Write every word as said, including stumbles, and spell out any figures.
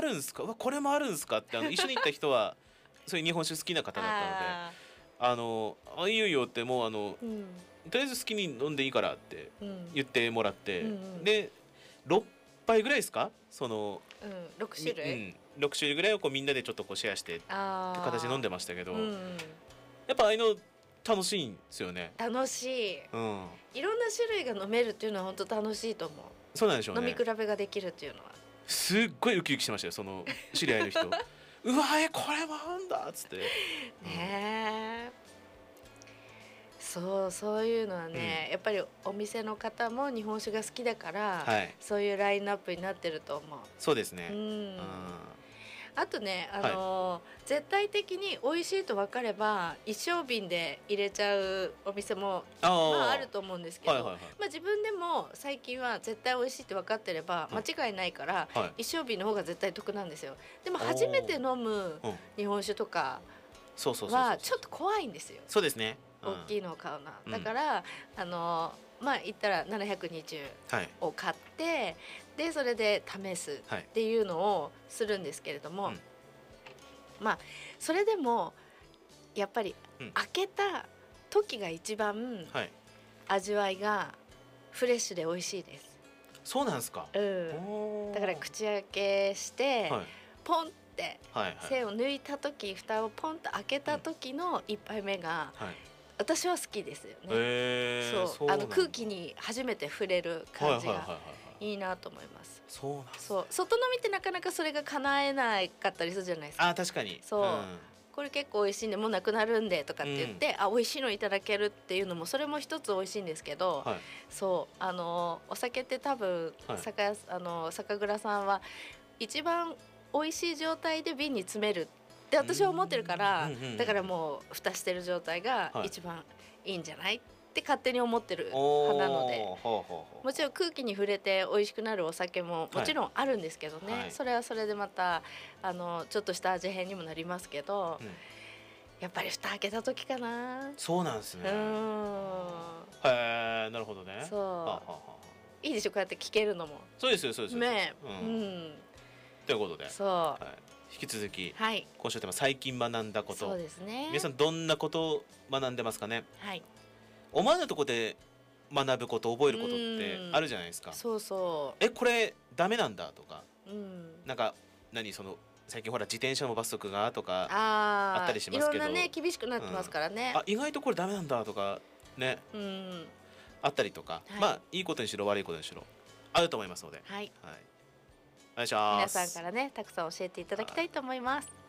るんすか、うわこれもあるんすかって、あの一緒に行った人はそういう日本酒好きな方だったので、 ああのあいいよいいよってもうあのーうんとりあえず好きに飲んでいいからってうん言ってもらって、 うんうんでろっぱいぐらいですか、そのうんろく種類、 みうん、ろく種類ぐらいをこうみんなでちょっとこうシェアしてってああ形で飲んでましたけど、 うんうん、 やっぱああいうの楽しいんですよね。 楽しい、 うん、 いろんな種類が飲めるっていうのは本当楽しいと思う。 そうなんでしょう飲みね。 比べができるっていうのは。 すっごいウキウキしてましたよ、その知り合いの人うわえこれもあんだっつって、 ねえ、そうそういうのはね、 うんやっぱりお店の方も日本酒が好きだから、 はい、 そういうラインナップになってると思う。 そうですね。 ううんん、あとね、あのー絶対的に美味しいと分かれば一升瓶で入れちゃうお店もあー、 まああると思うんですけど、 はいはいはいまあ、自分でも最近は絶対美味しいって分かってればはい間違いないから、 はい一升瓶の方が絶対得なんですよ。でも初めて飲むうん、 日本酒とかそうそうそうそうはちょっと怖いんですよ。 そうですね、うん、 大きいのを買うな、 うんだからあのまあ言ったらななひゃくにじゅうはいを買ってでそれで試すはいっていうのをするんですけれども、 うんまあそれでもやっぱりうん開けた時が一番はい、 味わいがフレッシュで美味しいです、 そうなんですか。 うん、 おーだから口開けして、 はいポンってはいはい栓を抜いた時蓋をポンと開けた時の一杯目がはい、 私は好きですよね。 へーそうあの空気に初めて触れる感じがはいはいはいはいいいなと思います。 そうなんです。 そう外飲みってなかなかそれが叶えなかったりするじゃないですか。 あー確かにそうんこれ結構美味しいんでもうなくなるんでとかって言って、あ美味しいのいただけるっていうのもそれも一つ美味しいんですけど、 はいそうあのお酒って多分、 はい酒屋あの酒蔵さんは一番美味しい状態で瓶に詰めるって私は思ってるから、 うんうんうんうんだからもう蓋してる状態がはい一番いいんじゃないって勝手に思ってるおー派なので。 ほうほうほうもちろん空気に触れて美味しくなるお酒ももちろんあるんですけどね、 はいそれはそれでまたあのちょっとした味変にもなりますけど、 うんやっぱり蓋開けた時かな。 そうなんですね。 うーんへえ、なるほどね。 そうはあはあはあいいでしょこうやって聞けるのもそうですよそうですよ。 ねえ、 ううんん、 ということで、 そうはい、引き続きはい今週テーマ最近学んだことそうですね。 皆さんどんなことを学んでますかね。 はい思わぬとこで学ぶこと覚えることってあるじゃないですか。 そうそえこれダメなんだとか、 う、うん、 なんか何その最近ほら自転車も罰則がとか、 あーあったりしますけどいろんなね厳しくなってますからね、 あ意外とこれダメなんだとかねうんあったりとか、 はいまあいいことにしろ悪いことにしろあると思いますので、 はい、 はい、お願いします。 皆さんからねたくさん教えていただきたいと思います。